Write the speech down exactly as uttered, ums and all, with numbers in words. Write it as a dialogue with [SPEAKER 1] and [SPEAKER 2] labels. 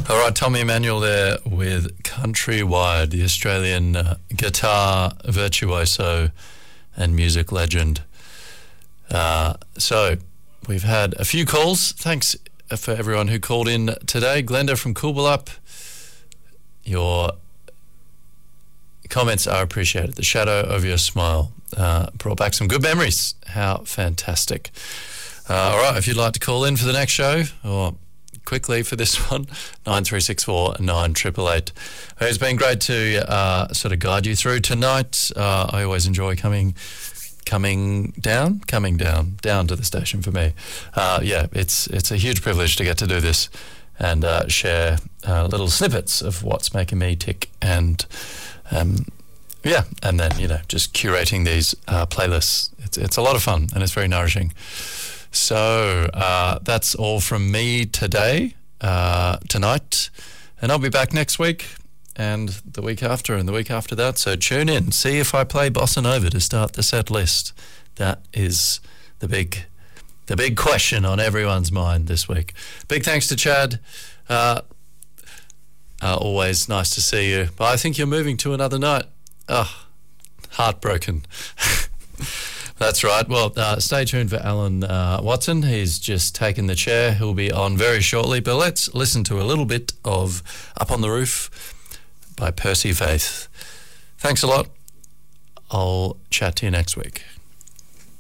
[SPEAKER 1] All right, Tommy Emmanuel there with Countrywide, the Australian uh, guitar virtuoso and music legend. Uh, so we've had a few calls. Thanks for everyone who called in today. Glenda from Coolbellup, your comments are appreciated. The shadow of your smile uh, brought back some good memories. How fantastic. Uh, all right, if you'd like to call in for the next show or quickly for this one, nine three six four nine eight eight eight. It's been great to uh, sort of guide you through tonight. Uh, I always enjoy coming coming down, coming down, down to the station for me. Uh, yeah, it's it's a huge privilege to get to do this and uh, share uh, little snippets of what's making me tick and um, yeah, and then, you know, just curating these uh, playlists. It's, it's a lot of fun and it's very nourishing. So uh, that's all from me today, uh, tonight, and I'll be back next week and the week after and the week after that. So tune in, see if I play Bossa Nova to start the set list. That is the big, the big question on everyone's mind this week. Big thanks to Chad. Uh, uh, always nice to see you. But I think you're moving to another night. Oh, heartbroken. That's right. Well, uh, stay tuned for Alan uh, Watson. He's just taken the chair. He'll be on very shortly. But let's listen to a little bit of Up on the Roof by Percy Faith. Thanks a lot. I'll chat to you next week.